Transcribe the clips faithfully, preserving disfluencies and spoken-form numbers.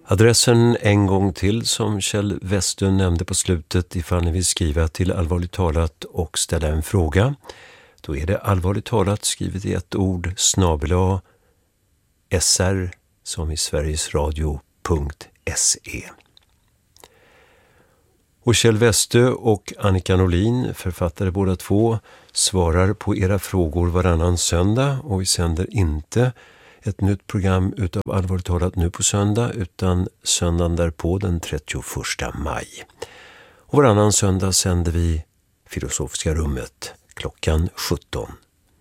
Adressen en gång till som Kjell Westö nämnde på slutet ifall ni vill skriva till Allvarligt talat och ställa en fråga. Då är det Allvarligt talat skrivet i ett ord snabel-a sr som i Sveriges Radio.se. Och Kjell Westö och Annika Norlin, författare båda två, svarar på era frågor varannan söndag, och vi sänder inte ett nytt program utav Allvarligt talat nu på söndag utan söndagen därpå den trettioförsta maj. Och varannan söndag sänder vi Filosofiska rummet klockan sjutton.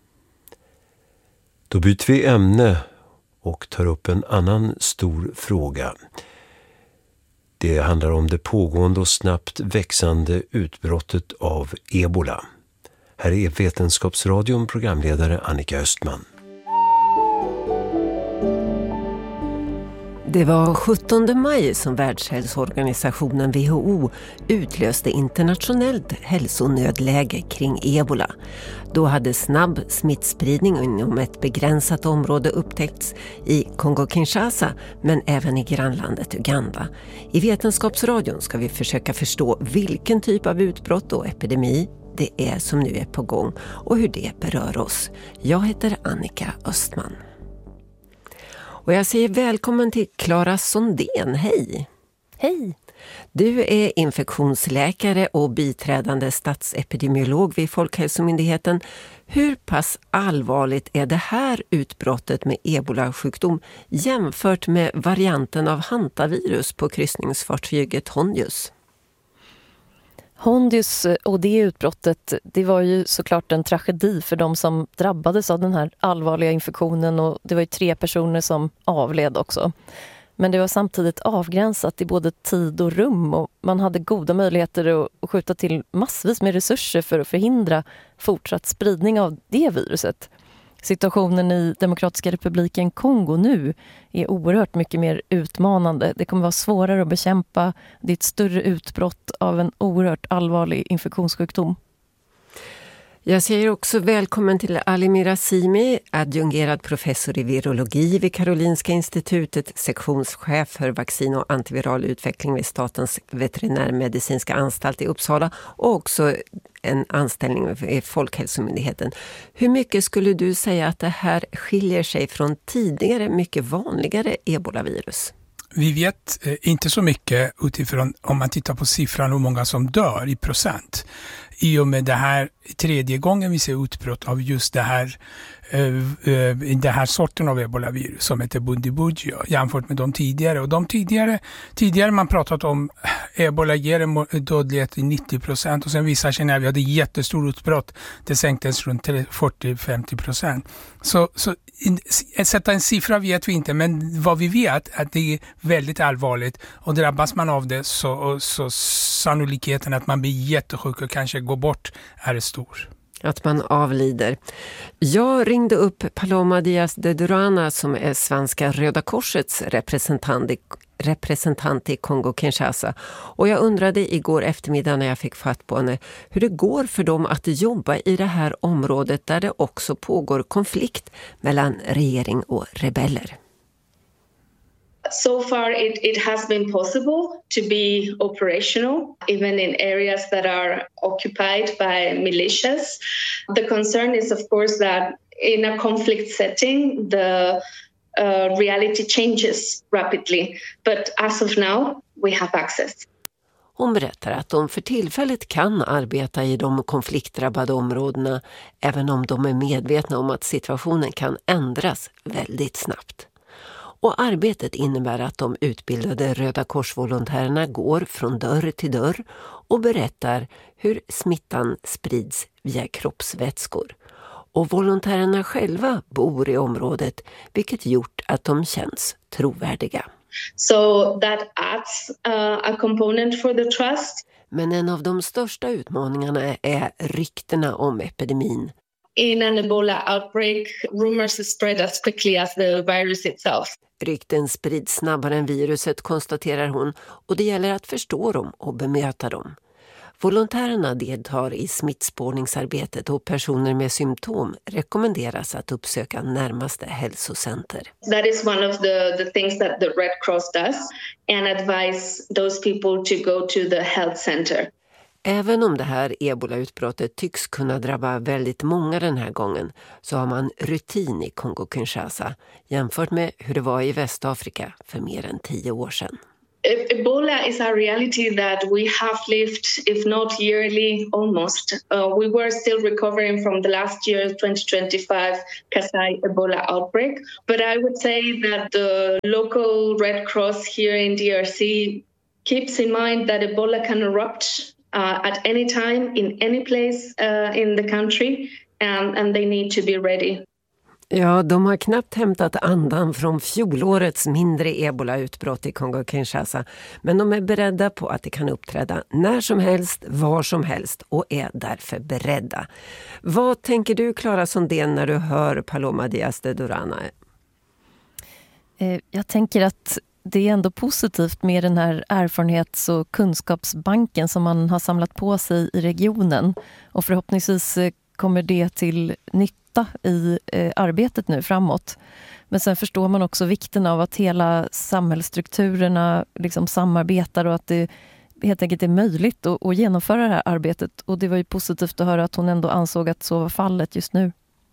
Då byter vi ämne och tar upp en annan stor fråga. Det handlar om det pågående och snabbt växande utbrottet av ebola. Här är Vetenskapsradion programledare Annika Östman. Det var sjuttonde maj som Världshälsoorganisationen W H O utlöste internationellt hälsonödläge kring ebola. Då hade snabb smittspridning inom ett begränsat område upptäckts i Kongo-Kinshasa men även i grannlandet Uganda. I Vetenskapsradion ska vi försöka förstå vilken typ av utbrott och epidemi det är som nu är på gång och hur det berör oss. Jag heter Annika Östman. Och jag säger välkommen till Clara Sondén. Hej! Hej! Du är infektionsläkare och biträdande statsepidemiolog vid Folkhälsomyndigheten. Hur pass allvarligt är det här utbrottet med ebola-sjukdom jämfört med varianten av hantavirus på kryssningsfartyget Hondius? Hondius och det utbrottet, det var ju såklart en tragedi för de som drabbades av den här allvarliga infektionen, och det var ju tre personer som avled också. Men det var samtidigt avgränsat i både tid och rum, och man hade goda möjligheter att skjuta till massvis med resurser för att förhindra fortsatt spridning av det viruset. Situationen i Demokratiska republiken Kongo nu är oerhört mycket mer utmanande. Det kommer vara svårare att bekämpa. Det är ett större utbrott av en oerhört allvarlig infektionssjukdom. Jag säger också välkommen till Ali Mirazimi, adjungerad professor i virologi vid Karolinska institutet, sektionschef för vaccin- och antiviral utveckling vid Statens veterinärmedicinska anstalt i Uppsala och också en anställning vid Folkhälsomyndigheten. Hur mycket skulle du säga att det här skiljer sig från tidigare mycket vanligare ebolavirus? Vi vet eh, inte så mycket utifrån om man tittar på siffran hur många som dör i procent. I och med det här tredje gången vi ser utbrott av just det här, eh, eh, det här sorten av ebolavirus som heter Bundibugyo jämfört med de tidigare. Och de tidigare, tidigare man pratat om ebola ger en dödlighet i nittio procent, och sen visar sig när vi hade jättestor utbrott, det sänktes runt fyrtio till femtio procent. Så, så in, sätta en siffra vet vi inte, men vad vi vet är att det är väldigt allvarligt, och drabbas man av det så, så sannolikheten att man blir jättesjuk och kanske går bort är stor. Att man avlider. Jag ringde upp Paloma Diaz de Durana som är Svenska Röda Korsets representant i, representant i Kongo-Kinshasa. Och jag undrade igår eftermiddag när jag fick fatt på henne hur det går för dem att jobba i det här området där det också pågår konflikt mellan regering och rebeller. So far, it, it has been possible to be operational, even in areas that are occupied by militias. The concern is, of course, that in a conflict setting, the uh, reality changes rapidly. But as of now, we have access. Hon berättar att de för tillfället kan arbeta i de konfliktdrabbade områdena, även om de är medvetna om att situationen kan ändras väldigt snabbt. Och arbetet innebär att de utbildade Röda Korsvolontärerna går från dörr till dörr och berättar hur smittan sprids via kroppsvätskor. Och volontärerna själva bor i området, vilket gjort att de känns trovärdiga. So that adds uh, a component for the trust. Men en av de största utmaningarna är ryktena om epidemin. In an Ebola outbreak, rumors spread as quickly as the virus itself. Rykten sprids snabbare än viruset, konstaterar hon, och det gäller att förstå dem och bemöta dem. Volontärerna deltar i smittspårningsarbetet och personer med symptom rekommenderas att uppsöka närmaste hälsocenter. That is one of the, the things that the Red Cross does and advise those people to go to the health center. Även om det här ebola-utbrottet tycks kunna drabba väldigt många den här gången så har man rutin i Kongo-Kinshasa jämfört med hur det var i Västafrika för mer än tio år sedan. Ebola is a reality that we have lived, if not yearly, almost. Uh, we were still recovering from the last year, twenty twenty-five, Kasai Ebola outbreak. But I would say that the local Red Cross here in D R C keeps in mind that Ebola can erupt uh, at any time, in any place uh, in the country, and, and they need to be ready. Ja, de har knappt hämtat andan från fjolårets mindre ebola-utbrott i Kongo-Kinshasa. Men de är beredda på att det kan uppträda när som helst, var som helst och är därför beredda. Vad tänker du, Clara Sondén, när du hör Paloma Diaz de Durana? Jag tänker att det är ändå positivt med den här erfarenhets- och kunskapsbanken som man har samlat på sig i regionen. Och förhoppningsvis kommer det till nytta i eh, arbetet nu framåt. Men sen förstår man också vikten av att hela samhällsstrukturerna liksom samarbetar och att det helt enkelt är möjligt att, att genomföra det här arbetet. Och det var ju positivt att höra att hon ändå ansåg att så var fallet just nu.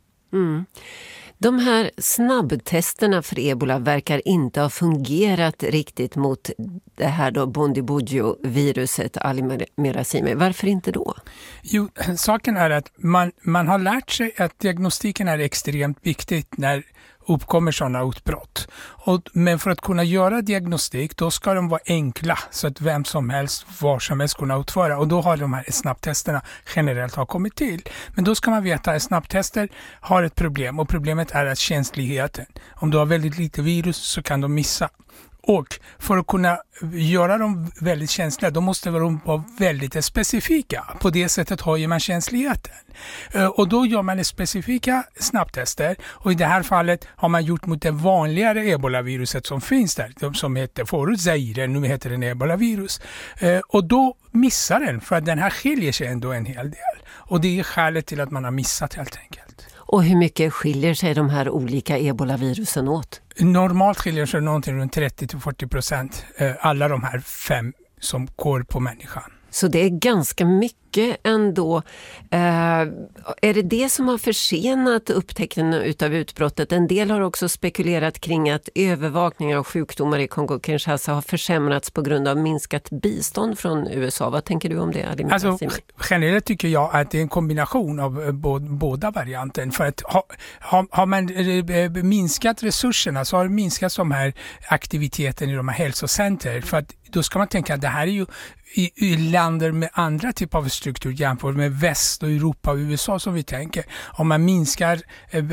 Mm. De här snabbtesterna för ebola verkar inte ha fungerat riktigt mot det här då Bundibugyo-viruset Alimerasime. Varför inte då? Jo, saken är att man, man har lärt sig att diagnostiken är extremt viktigt när uppkommer sådana utbrott. Och, men för att kunna göra diagnostik då ska de vara enkla så att vem som helst, var som helst kunna utföra. Och då har de här snabbtesterna generellt har kommit till. Men då ska man veta att snabbtester har ett problem och problemet är att känsligheten. Om du har väldigt lite virus så kan de missa. Och för att kunna göra dem väldigt känsliga, då måste de vara väldigt specifika. På det sättet höjer man känsligheten. Och då gör man specifika snabbtester. Och i det här fallet har man gjort mot det vanligare ebolaviruset som finns där. Som heter förut Zaire, nu heter den ebolavirus. Och då missar den, för att den här skiljer sig ändå en hel del. Och det är skälet till att man har missat helt enkelt. Och hur mycket skiljer sig de här olika ebolavirusen åt? Normalt skiljer sig någonting runt trettio till fyrtio procent. Alla de här fem som går på människan. Så det är ganska mycket ändå. Eh, är det det som har försenat upptäckten utav utbrottet? En del har också spekulerat kring att övervakningen av sjukdomar i Kongo-Kinshasa har försämrats på grund av minskat bistånd från U S A. Vad tänker du om det, Adi? Alltså, generellt tycker jag att det är en kombination av båda varianten. För att ha, ha, har man minskat resurserna så har det minskat de här aktiviteten i de här hälsocenter. För att då ska man tänka att det här är ju i, i länder med andra typer av struktur jämfört med väst och Europa och U S A som vi tänker. Om man minskar eh,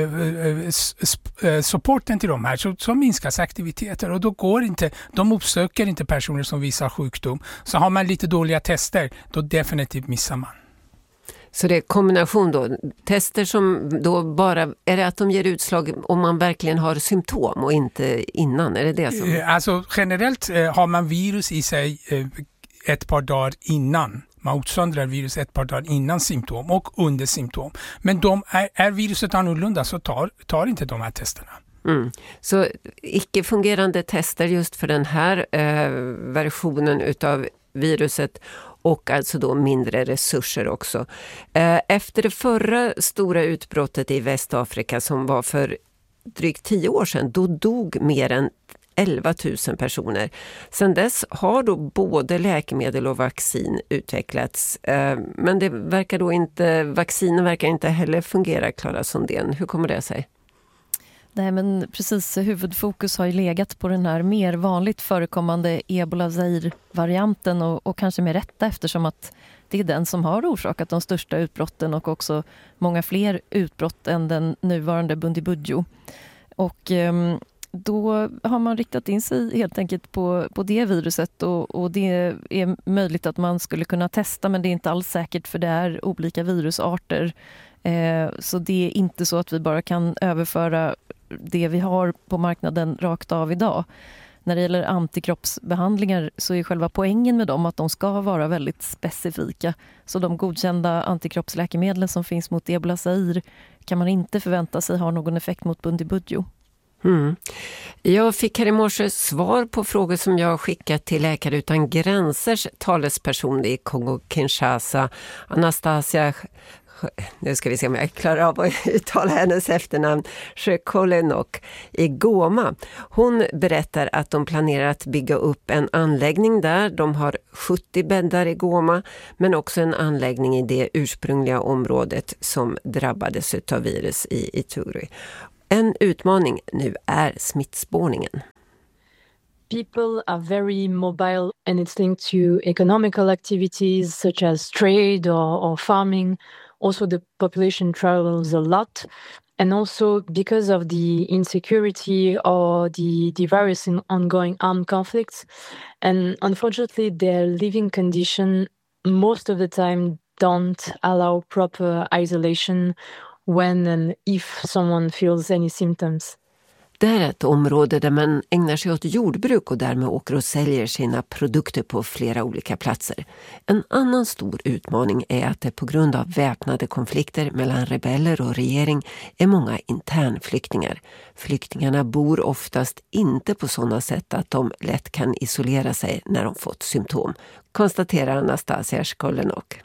eh, eh, supporten till de här så, så minskas aktiviteter och då går inte, de uppsöker inte personer som visar sjukdom. Så har man lite dåliga tester, då definitivt missar man. Så det är kombination då, tester som då bara, är det att de ger utslag om man verkligen har symptom och inte innan, är det det som? Alltså generellt har man virus i sig ett par dagar innan. Man utsöndrar virus ett par dagar innan symptom och under symptom. Men de är, är viruset annorlunda så tar, tar inte de här testerna. Mm. Så icke-fungerande tester just för den här eh, versionen utav viruset och alltså då mindre resurser också. Eh, efter det förra stora utbrottet i Västafrika som var för drygt tio år sedan, då dog mer än elva tusen personer. Sedan dess har då både läkemedel och vaccin utvecklats. Eh, men det verkar då inte, vaccinen verkar inte heller fungera, Clara Sondén. Hur kommer det sig? Nej, men precis, huvudfokus har ju legat på den här mer vanligt förekommande Ebola-Zaire-varianten och, och kanske med rätta eftersom att det är den som har orsakat de största utbrotten och också många fler utbrott än den nuvarande Bundibugyo. Och eh, då har man riktat in sig helt enkelt på, på det viruset och, och det är möjligt att man skulle kunna testa, men det är inte alls säkert för det är olika virusarter. Eh, så det är inte så att vi bara kan överföra det vi har på marknaden rakt av idag. när det gäller antikroppsbehandlingar så är själva poängen med dem att de ska vara väldigt specifika. Så de godkända antikroppsläkemedlen som finns mot Ebola Zaire kan man inte förvänta sig ha någon effekt mot Bundibugyo. Mm. Jag fick här i morse svar på frågor som jag skickat till Läkare utan gränsers talesperson i Kongo-Kinshasa, Anastasia, nu ska vi se om jag klarar av att uttala hennes efternamn, Shekolenok i Goma. Hon berättar att de planerar att bygga upp en anläggning där. De har sjuttio bäddar i Goma, men också en anläggning i det ursprungliga området som drabbades av virus i Ituri. En utmaning nu är smittspårningen. People are very mobile and it's linked to economical activities such as trade or, or farming. Also the population travels a lot. And also because of the insecurity or the, the various ongoing armed conflicts. And unfortunately their living condition most of the time don't allow proper isolation when and if someone feels any symptoms. Det är ett område där man ägnar sig åt jordbruk och därmed åker och säljer sina produkter på flera olika platser. En annan stor utmaning är att det på grund av väpnade konflikter mellan rebeller och regering är många internflyktingar. Flyktingarna bor oftast inte på sådana sätt att de lätt kan isolera sig när de fått symptom, konstaterar Anastasia Shekolenok.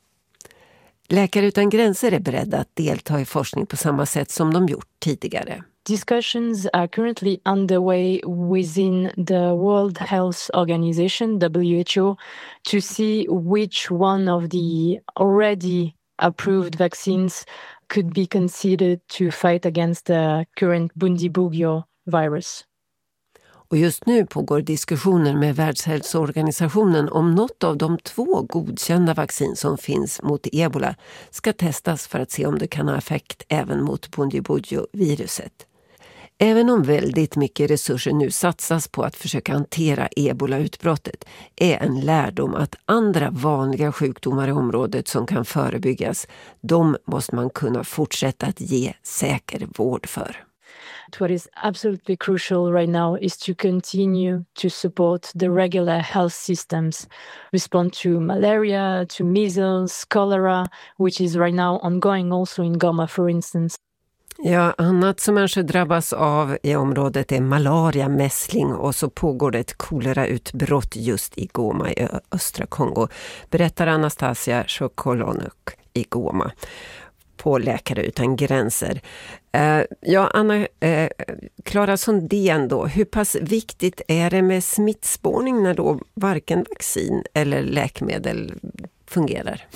Läkare utan gränser är beredda att delta i forskning på samma sätt som de gjort tidigare. Discussions are currently underway within the World Health Organization, W H O, to see which one of the already approved vaccines could be considered to fight against the current Bundibugyo virus. Och just nu pågår diskussioner med Världshälsoorganisationen om något av de två godkända vaccin som finns mot ebola ska testas för att se om det kan ha effekt även mot Bundibugyo-viruset. Även om väldigt mycket resurser nu satsas på att försöka hantera ebola-utbrottet är en lärdom att andra vanliga sjukdomar i området som kan förebyggas, de måste man kunna fortsätta att ge säker vård för. What is absolutely crucial right now is to continue to support the regular health systems, respond to malaria, to measles, cholera, which is right now ongoing also in Goma, for instance. Ja, annat som människor drabbas av i området är malaria, mässling och så pågår det ett kolerautbrott just i Goma i östra Kongo, berättar Anastasia Shekolenok i Goma på Läkare utan gränser. Uh, ja, Anna, uh, Clara Sundén då, hur pass viktigt är det med smittspårning när då varken vaccin eller läkemedel fungerar?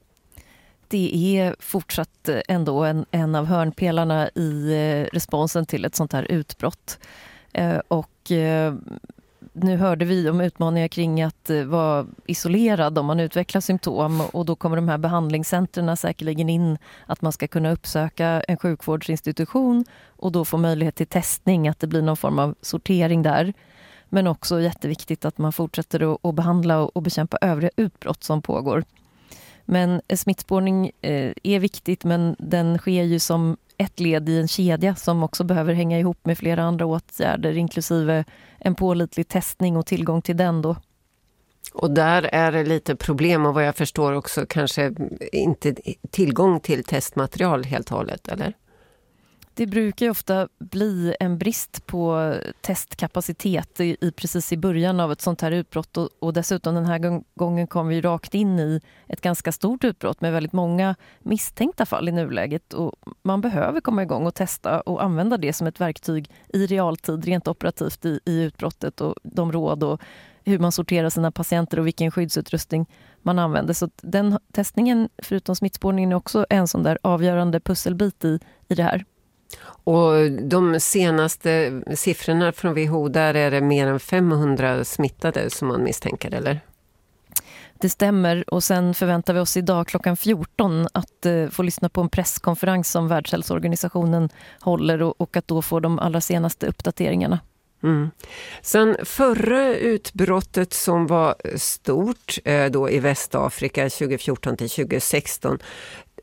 Det är fortsatt ändå en, en av hörnpelarna i responsen till ett sånt här utbrott. Uh, och uh, nu hörde vi om utmaningar kring att vara isolerad om man utvecklar symptom, och då kommer de här behandlingscentrerna säkerligen in att man ska kunna uppsöka en sjukvårdsinstitution och då få möjlighet till testning, att det blir någon form av sortering där. Men också jätteviktigt att man fortsätter att behandla och bekämpa övriga utbrott som pågår. Men smittspårning är viktigt, men den sker ju som ett led i en kedja som också behöver hänga ihop med flera andra åtgärder, inklusive en pålitlig testning och tillgång till den då. Och där är det lite problem, och vad jag förstår också kanske inte tillgång till testmaterial helt och hållet, eller? Det brukar ju ofta bli en brist på testkapacitet i, i precis i början av ett sånt här utbrott, och, och dessutom den här gången kom vi rakt in i ett ganska stort utbrott med väldigt många misstänkta fall i nuläget, och man behöver komma igång och testa och använda det som ett verktyg i realtid, rent operativt i, i utbrottet, och de råd och hur man sorterar sina patienter och vilken skyddsutrustning man använder. Så den testningen, förutom smittspårningen, är också en sån där avgörande pusselbit i, i det här. Och de senaste siffrorna från W H O, där är det mer än femhundra smittade som man misstänker, eller? Det stämmer, och sen förväntar vi oss idag klockan fjorton att eh, få lyssna på en presskonferens som Världshälsoorganisationen håller, och, och att då få de allra senaste uppdateringarna. Mm. Sen förra utbrottet som var stort eh, då i Västafrika tjugo fjorton till tjugo sexton,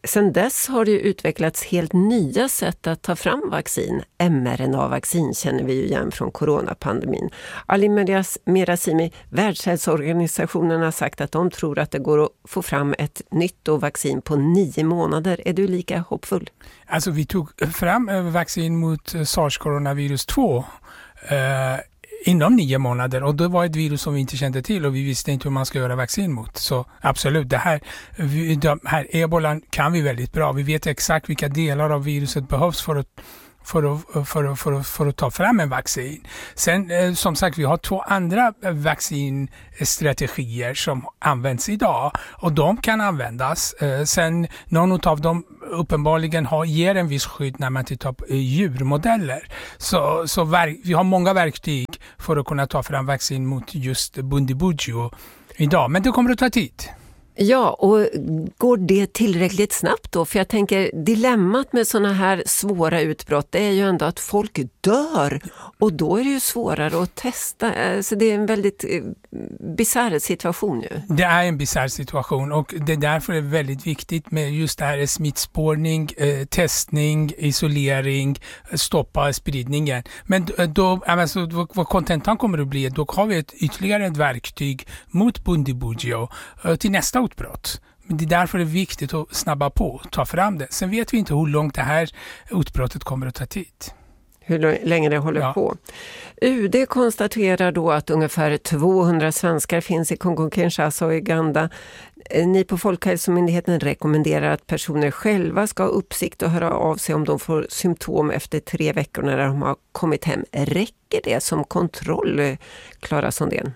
Sen dess har det ju utvecklats helt nya sätt att ta fram vaccin. M R N A-vaccin känner vi ju igen från coronapandemin. Ali Merazimi, Världshälsoorganisationen har sagt att de tror att det går att få fram ett nytt vaccin på nio månader. Är du lika hoppfull? Alltså vi tog fram vaccin mot SARS-coronavirus två eh, inom nio månader, och det var ett virus som vi inte kände till och vi visste inte hur man ska göra vaccin mot. Så absolut, det här, de här ebola kan vi väldigt bra. Vi vet exakt vilka delar av viruset behövs för att För att, för, att, för, att, för att ta fram en vaccin. Sen eh, som sagt, vi har två andra vaccinstrategier som används idag och de kan användas. Eh, sen någon av dem uppenbarligen har, ger en viss skydd när man tittar på eh, djurmodeller. Så, så verk, vi har många verktyg för att kunna ta fram vaccin mot just Bundibugyo idag, men det kommer att ta tid. Ja, och går det tillräckligt snabbt då? För jag tänker, dilemmat med såna här svåra utbrott det är ju ändå att folk dör. Och då är det ju svårare att testa. Så det är en väldigt bizarr situation nu. Det är en bizarr situation och det är därför det är väldigt viktigt med just det här smittspårning, eh, testning, isolering, stoppa spridningen. Men då, alltså, vad kontentan kommer att bli, då har vi ett, ytterligare ett verktyg mot Bundibugyo eh, till nästa utbrott. Men det är därför det är viktigt att snabba på och ta fram det. Sen vet vi inte hur långt det här utbrottet kommer att ta tid. Hur länge det håller ja. på. U D konstaterar då att ungefär tvåhundra svenskar finns i Kongo-Kinshasa och Uganda. Ni på Folkhälsomyndigheten rekommenderar att personer själva ska ha uppsikt och höra av sig om de får symptom efter tre veckor när de har kommit hem. Räcker det som kontroll, Klara Sondén?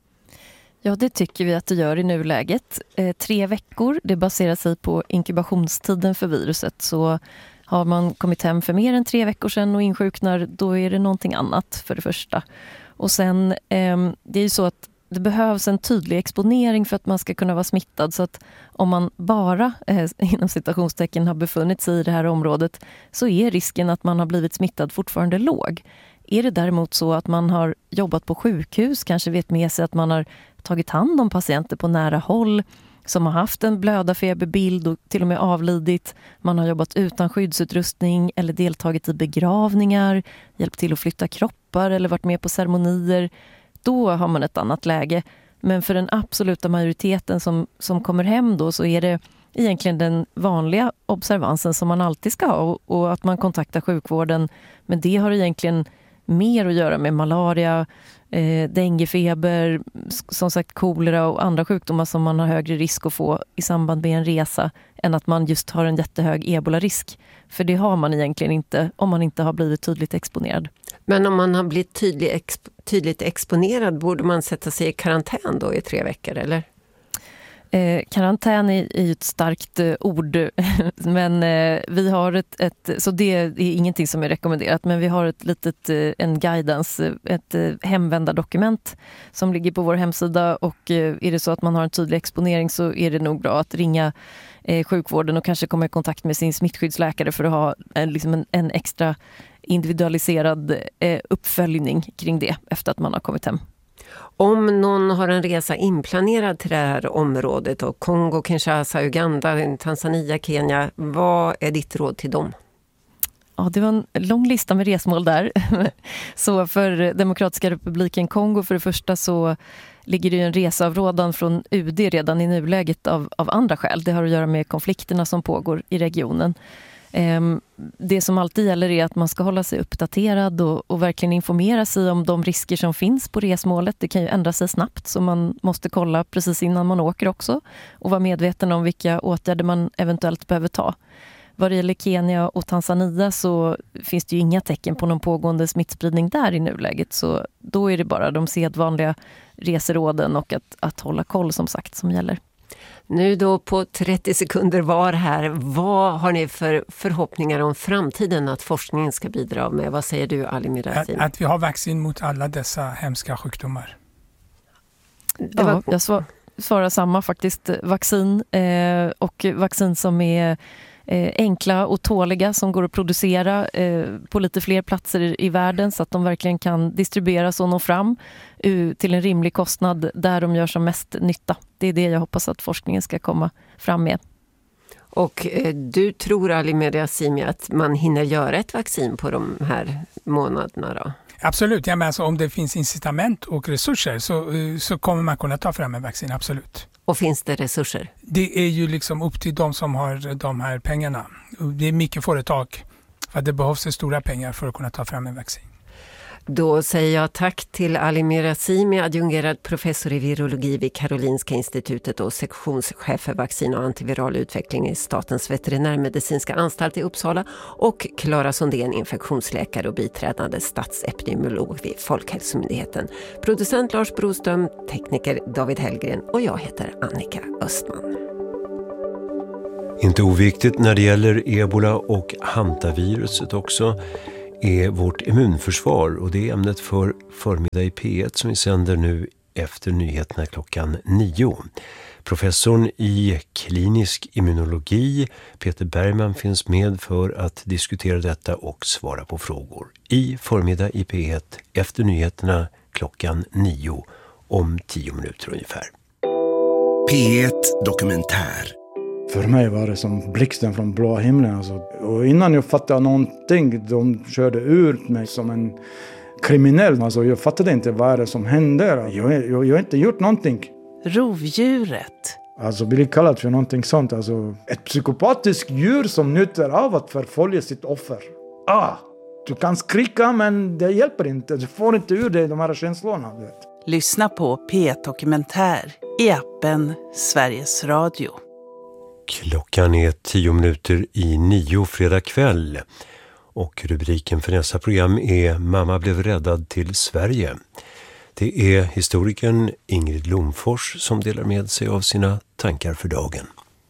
Ja, det tycker vi att det gör i nuläget. Eh, tre veckor, det baserar sig på inkubationstiden för viruset. Så har man kommit hem för mer än tre veckor sedan och insjuknar, då är det någonting annat för det första. Och sen, eh, det är ju så att det behövs en tydlig exponering för att man ska kunna vara smittad. Så att om man bara, eh, inom citationstecken, har befunnit sig i det här området så är risken att man har blivit smittad fortfarande låg. Är det däremot så att man har jobbat på sjukhus, kanske vet med sig att man har tagit hand om patienter på nära håll som har haft en blödarfeberbild och till och med avlidit. Man har jobbat utan skyddsutrustning eller deltagit i begravningar, hjälpt till att flytta kroppar eller varit med på ceremonier. Då har man ett annat läge. Men för den absoluta majoriteten som, som kommer hem då så är det egentligen den vanliga observansen som man alltid ska ha och, och att man kontaktar sjukvården. Men det har egentligen mer att göra med malaria, eh, denguefeber, som sagt kolera och andra sjukdomar som man har högre risk att få i samband med en resa än att man just har en jättehög ebola-risk. För det har man egentligen inte om man inte har blivit tydligt exponerad. Men om man har blivit tydlig, exp- tydligt exponerad, borde man sätta sig i karantän då i tre veckor, eller? Eh, karantän är, är ju ett starkt eh, ord, men eh, vi har ett, ett, så det är ingenting som är rekommenderat, men vi har ett litet, eh, en guidance, ett eh, hemvändardokument som ligger på vår hemsida, och eh, är det så att man har en tydlig exponering så är det nog bra att ringa eh, sjukvården och kanske komma i kontakt med sin smittskyddsläkare för att ha eh, liksom en, en extra individualiserad eh, uppföljning kring det efter att man har kommit hem. Om någon har en resa inplanerad till det här området och Kongo, Kinshasa, Uganda, Tanzania, Kenya, vad är ditt råd till dem? Ja, det var en lång lista med resmål där. Så för Demokratiska republiken Kongo för det första så ligger det en reseavrådan från U D redan i nuläget av, av andra skäl. Det har att göra med konflikterna som pågår i regionen. Det som alltid gäller är att man ska hålla sig uppdaterad och, och verkligen informera sig om de risker som finns på resmålet. Det kan ju ändra sig snabbt så man måste kolla precis innan man åker också och vara medveten om vilka åtgärder man eventuellt behöver ta. Vad det gäller Kenya och Tanzania så finns det ju inga tecken på någon pågående smittspridning där i nuläget, så då är det bara de sedvanliga reseråden och att, att hålla koll som sagt som gäller. Nu då på trettio sekunder var här, vad har ni för förhoppningar om framtiden att forskningen ska bidra med? Vad säger du, Ali Merazimi? Att, att vi har vaccin mot alla dessa hemska sjukdomar. Ja, jag svar, svarar samma faktiskt. Vaccin eh, och vaccin som är eh, enkla och tåliga som går att producera eh, på lite fler platser i, i världen så att de verkligen kan distribueras och nå fram uh, till en rimlig kostnad där de gör som mest nytta. Det är det jag hoppas att forskningen ska komma fram med. Och eh, du tror, Ali Meriasimi, att man hinner göra ett vaccin på de här månaderna då? Absolut, ja, men alltså, om det finns incitament och resurser så, så kommer man kunna ta fram en vaccin, absolut. Och finns det resurser? Det är ju liksom upp till de som har de här pengarna. Det är mycket företag, för det behövs stora pengar för att kunna ta fram en vaccin. Då säger jag tack till Ali Meriasimi, adjungerad professor i virologi vid Karolinska institutet och sektionschef för vaccin och antiviral utveckling i Statens veterinärmedicinska anstalt i Uppsala, och Clara Sondén, infektionsläkare och biträdande statsepidemiolog vid Folkhälsomyndigheten. Producent Lars Broström, tekniker David Hellgren och jag heter Annika Östman. Inte oviktigt när det gäller ebola och hantaviruset också är vårt immunförsvar, och det är ämnet för Förmiddag i P ett som vi sänder nu efter nyheterna klockan nio. Professorn i klinisk immunologi Peter Bergman finns med för att diskutera detta och svara på frågor i Förmiddag i P ett efter nyheterna klockan nio om tio minuter ungefär. P ett Dokumentär. För mig var det som blixten från blå himlen. Alltså. Och innan jag fattade någonting, de körde ut mig som en kriminell. Alltså, jag fattade inte vad det som hände. Jag, jag, jag har inte gjort någonting. Rovdjuret. Alltså blir kallad för någonting sånt. Alltså, ett psykopatiskt djur som njuter av att förfölja sitt offer. Ah, du kan skrika men det hjälper inte. Du får inte ur dig de här känslorna. Du vet. Lyssna på P ett Dokumentär i appen Sveriges Radio. Klockan är tio minuter i nio fredag kväll och rubriken för nästa program är Mamma blev räddad till Sverige. Det är historikern Ingrid Lomfors som delar med sig av sina tankar för dagen.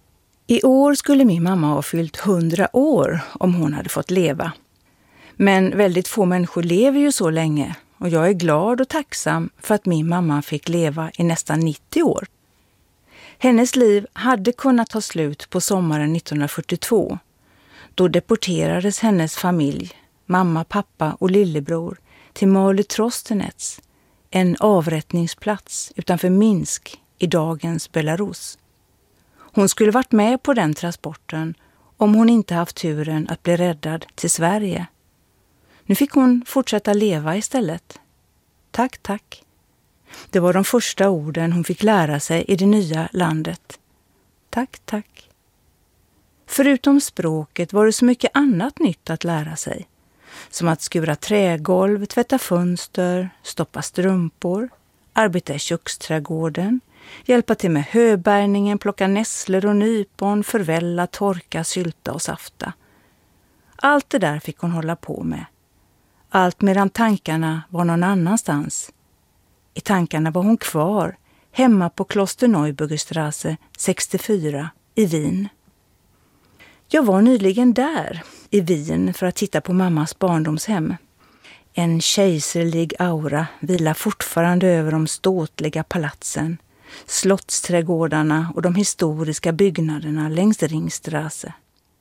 I år skulle min mamma ha fyllt hundra år om hon hade fått leva. Men väldigt få människor lever ju så länge, och jag är glad och tacksam för att min mamma fick leva i nästan nittio år. Hennes liv hade kunnat ta slut på sommaren nittonhundrafyrtiotvå. Då deporterades hennes familj, mamma, pappa och lillebror, till Maly Trostenets, en avrättningsplats utanför Minsk i dagens Belarus. Hon skulle varit med på den transporten om hon inte haft turen att bli räddad till Sverige. Nu fick hon fortsätta leva istället. Tack, tack. Det var de första orden hon fick lära sig i det nya landet. Tack, tack. Förutom språket var det så mycket annat nytt att lära sig. Som att skura trägolv, tvätta fönster, stoppa strumpor, arbeta i köksträdgården, hjälpa till med höbärgningen, plocka nässlor och nypon, förvälla, torka, sylta och safta. Allt det där fick hon hålla på med. Allt medan tankarna var någon annanstans. I tankarna var hon kvar, hemma på Kloster Neuburgerstrasse sextiofyra i Wien. Jag var nyligen där, i Wien, för att titta på mammas barndomshem. En kejserlig aura vilar fortfarande över de ståtliga palatsen, slottsträdgårdarna och de historiska byggnaderna längs Ringstrasse.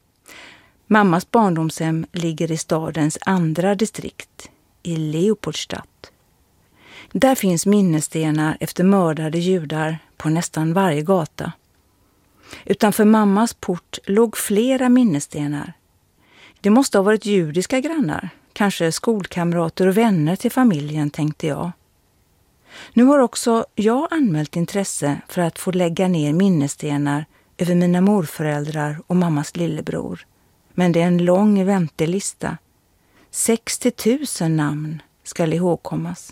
Mammas barndomshem ligger i stadens andra distrikt, i Leopoldstadt. Där finns minnesstenar efter mördade judar på nästan varje gata. Utanför mammas port låg flera minnesstenar. Det måste ha varit judiska grannar, kanske skolkamrater och vänner till familjen, tänkte jag. Nu har också jag anmält intresse för att få lägga ner minnesstenar över mina morföräldrar och mammas lillebror. Men det är en lång väntelista. sextio tusen namn ska ihågkommas.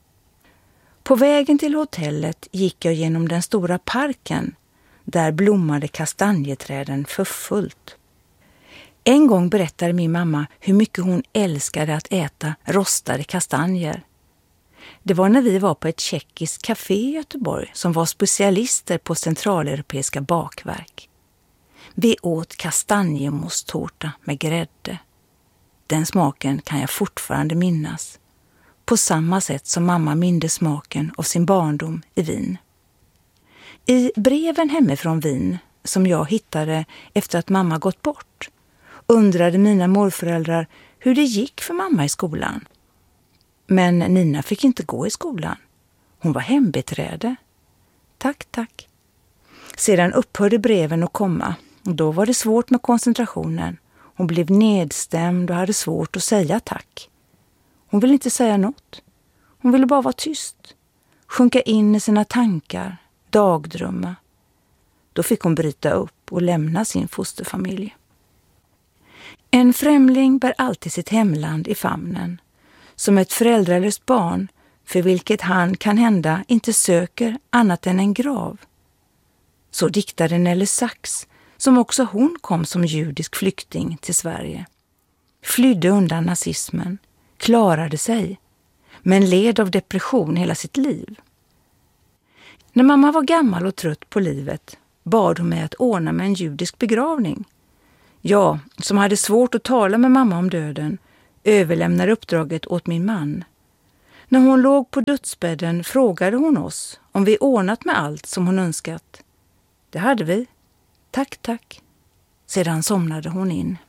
På vägen till hotellet gick jag genom den stora parken. Där blommade kastanjeträden för fullt. En gång berättade min mamma hur mycket hon älskade att äta rostade kastanjer. Det var när vi var på ett tjeckiskt café i Göteborg som var specialister på centraleuropeiska bakverk. Vi åt kastanjemosttårta med grädde. Den smaken kan jag fortfarande minnas. På samma sätt som mamma mindes smaken av sin barndom i Wien. I breven hemifrån Wien, som jag hittade efter att mamma gått bort, undrade mina morföräldrar hur det gick för mamma i skolan. Men Nina fick inte gå i skolan. Hon var hembiträde. Tack, tack. Sedan upphörde breven att komma. Då var det svårt med koncentrationen. Hon blev nedstämd och hade svårt att säga tack. Hon ville inte säga något. Hon ville bara vara tyst. Sjunka in i sina tankar, dagdrömma. Då fick hon bryta upp och lämna sin fosterfamilj. En främling bär alltid sitt hemland i famnen. Som ett föräldralöst barn för vilket han kan hända inte söker annat än en grav. Så diktade Nelly Sachs, som också hon kom som judisk flykting till Sverige. Flydde undan nazismen, klarade sig, men led av depression hela sitt liv. När mamma var gammal och trött på livet bad hon mig att ordna med en judisk begravning. Jag, som hade svårt att tala med mamma om döden, överlämnade uppdraget åt min man. När hon låg på dödsbädden frågade hon oss om vi ordnat med allt som hon önskat. Det hade vi. Tack, tack. Sedan somnade hon in.